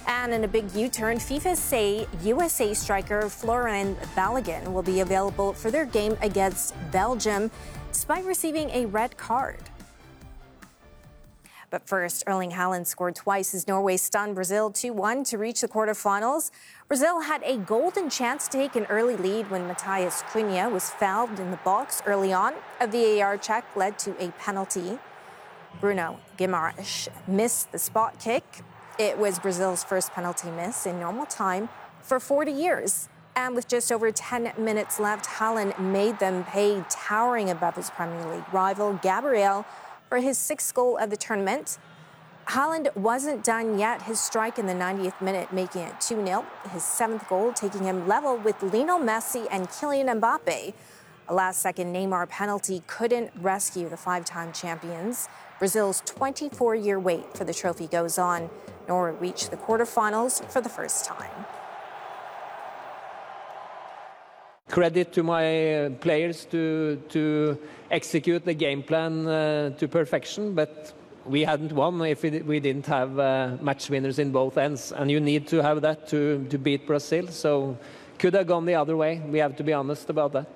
And in a big U-turn, FIFA say USA striker Florian Balogun will be available for their game against Belgium, despite receiving a red card. But first, Erling Haaland scored twice as Norway stunned Brazil 2-1 to reach the quarterfinals. Brazil had a golden chance to take an early lead when Matheus Cunha was fouled in the box early on. A VAR check led to a penalty. Bruno Guimaraes missed the spot kick. It was Brazil's first penalty miss in normal time for 40 years. And with just over 10 minutes left, Haaland made them pay, towering above his Premier League rival, Gabriel, for his sixth goal of the tournament. Haaland wasn't done yet. His strike in the 90th minute, making it 2-0. His seventh goal, taking him level with Lionel Messi and Kylian Mbappe. A last-second Neymar penalty couldn't rescue the five-time champions. Brazil's 24-year wait for the trophy goes on. Norway reached the quarterfinals for the first time. Credit to my players to execute the game plan to perfection, but we hadn't won if we didn't have match winners in both ends, and you need to have that to beat Brazil. So could have gone the other way. We have to be honest about that.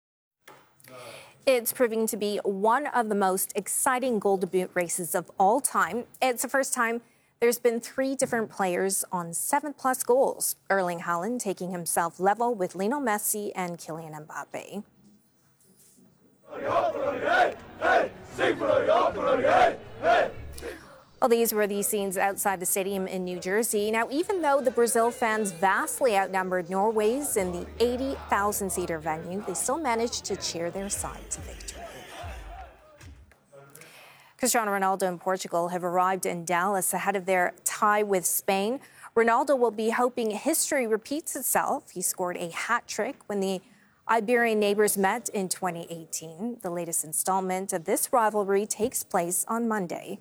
It's proving to be one of the most exciting Golden Boot races of all time. It's the first time there's been three different players on 7+ goals. Erling Haaland taking himself level with Lionel Messi and Kylian Mbappe. Well, these were the scenes outside the stadium in New Jersey. Now, even though the Brazil fans vastly outnumbered Norway's in the 80,000-seater venue, they still managed to cheer their side to victory. Cristiano Ronaldo and Portugal have arrived in Dallas ahead of their tie with Spain. Ronaldo will be hoping history repeats itself. He scored a hat-trick when the Iberian neighbors met in 2018. The latest installment of this rivalry takes place on Monday.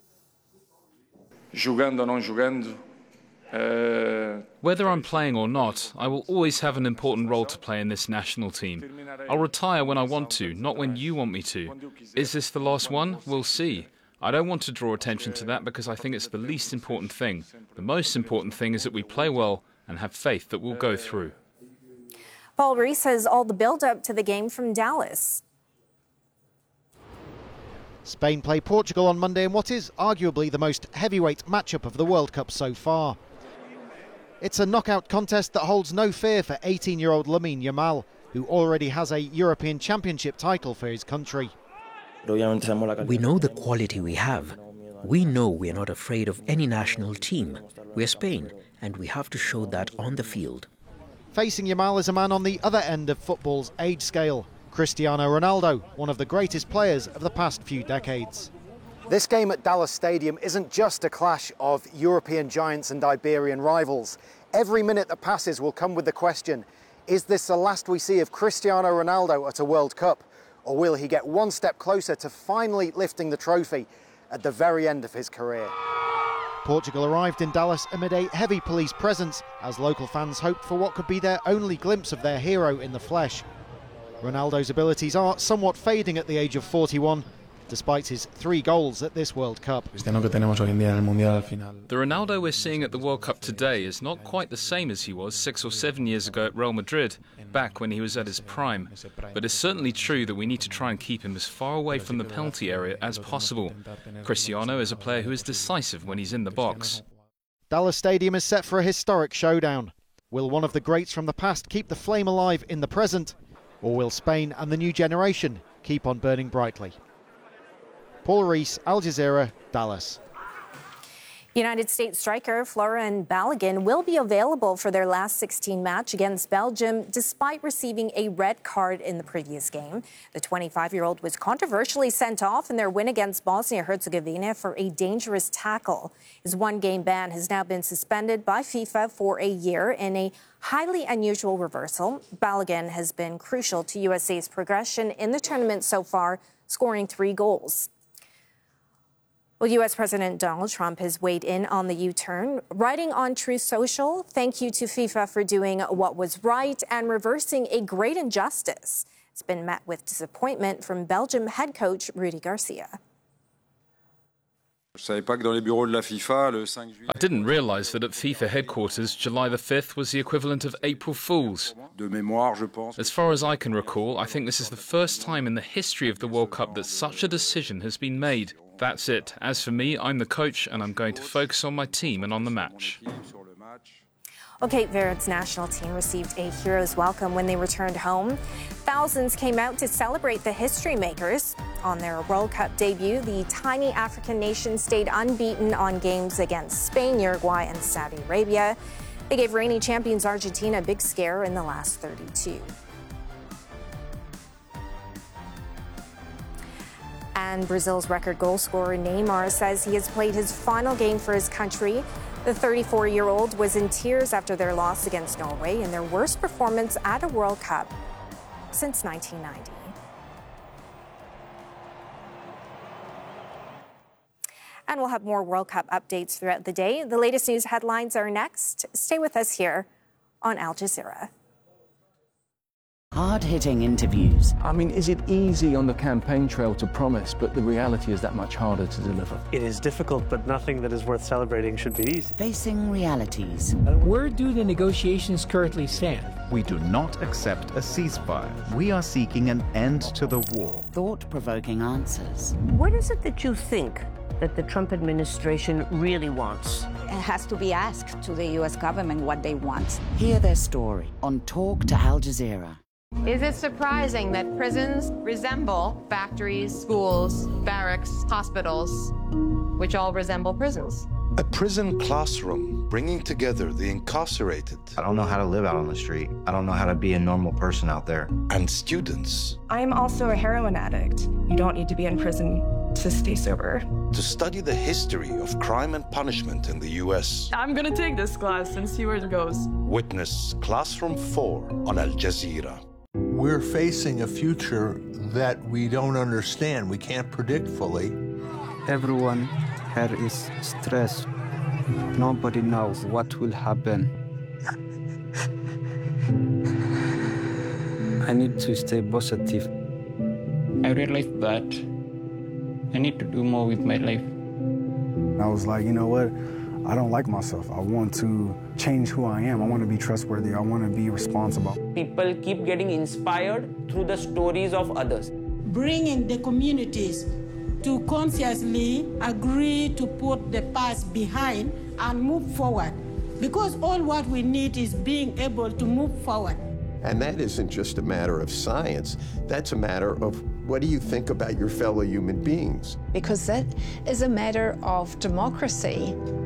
Whether I'm playing or not, I will always have an important role to play in this national team. I'll retire when I want to, not when you want me to. Is this the last one? We'll see. I don't want to draw attention to that because I think it's the least important thing. The most important thing is that we play well and have faith that we'll go through. Paul Rees has all the build-up to the game from Dallas. Spain play Portugal on Monday in what is arguably the most heavyweight matchup of the World Cup so far. It's a knockout contest that holds no fear for 18-year-old Lamine Yamal, who already has a European Championship title for his country. We know the quality we have. We know we are not afraid of any national team. We're Spain, and we have to show that on the field. Facing Yamal is a man on the other end of football's age scale. Cristiano Ronaldo, one of the greatest players of the past few decades. This game at Dallas Stadium isn't just a clash of European giants and Iberian rivals. Every minute that passes will come with the question, is this the last we see of Cristiano Ronaldo at a World Cup? Or will he get one step closer to finally lifting the trophy at the very end of his career? Portugal arrived in Dallas amid a heavy police presence as local fans hoped for what could be their only glimpse of their hero in the flesh. Ronaldo's abilities are somewhat fading at the age of 41, despite his 3 goals at this World Cup. The Ronaldo we're seeing at the World Cup today is not quite the same as he was 6 or 7 years ago at Real Madrid, back when he was at his prime. But it's certainly true that we need to try and keep him as far away from the penalty area as possible. Cristiano is a player who is decisive when he's in the box. Dallas Stadium is set for a historic showdown. Will one of the greats from the past keep the flame alive in the present? Or will Spain and the new generation keep on burning brightly? Paul Rees, Al Jazeera, Dallas. United States striker Florian Balogun will be available for their last 16 match against Belgium, despite receiving a red card in the previous game. The 25-year-old was controversially sent off in their win against Bosnia-Herzegovina for a dangerous tackle. His one-game ban has now been suspended by FIFA for a year in a highly unusual reversal. Balogun has been crucial to USA's progression in the tournament so far, scoring 3 goals. Well, U.S. President Donald Trump has weighed in on the U-turn, writing on Truth Social, "Thank you to FIFA for doing what was right and reversing a great injustice." It's been met with disappointment from Belgium head coach Rudy Garcia. I didn't realise that at FIFA headquarters, July the 5th was the equivalent of April Fool's. As far as I can recall, I think this is the first time in the history of the World Cup that such a decision has been made. That's it. As for me, I'm the coach and I'm going to focus on my team and on the match. Well, Cape Verde's national team received a hero's welcome when they returned home. Thousands came out to celebrate the history makers. On their World Cup debut, the tiny African nation stayed unbeaten on games against Spain, Uruguay, and Saudi Arabia. They gave reigning champions Argentina a big scare in the last 32. And Brazil's record goal scorer Neymar says he has played his final game for his country. The 34-year-old was in tears after their loss against Norway in their worst performance at a World Cup since 1990. And we'll have more World Cup updates throughout the day. The latest news headlines are next. Stay with us here on Al Jazeera. Hard-hitting interviews. I mean, is it easy on the campaign trail to promise, but the reality is that much harder to deliver? It is difficult, but nothing that is worth celebrating should be easy. Facing realities. Where do the negotiations currently stand? We do not accept a ceasefire. We are seeking an end to the war. Thought-provoking answers. What is it that you think that the Trump administration really wants? It has to be asked to the U.S. government what they want. Hear their story on Talk to Al Jazeera. Is it surprising that prisons resemble factories, schools, barracks, hospitals, which all resemble prisons? A prison classroom bringing together the incarcerated. I don't know how to live out on the street. I don't know how to be a normal person out there. And students. I'm also a heroin addict. You don't need to be in prison to stay sober. To study the history of crime and punishment in the U.S. I'm gonna take this class and see where it goes. Witness Classroom 4 on Al Jazeera. We're facing a future that we don't understand. We can't predict fully. Everyone here is stressed. Nobody knows what will happen. I need to stay positive. I realized that I need to do more with my life. I was like, you know what? I don't like myself. I want to change who I am. I want to be trustworthy. I want to be responsible. People keep getting inspired through the stories of others. Bringing the communities to consciously agree to put the past behind and move forward. Because all what we need is being able to move forward. And that isn't just a matter of science. That's a matter of what do you think about your fellow human beings? Because that is a matter of democracy.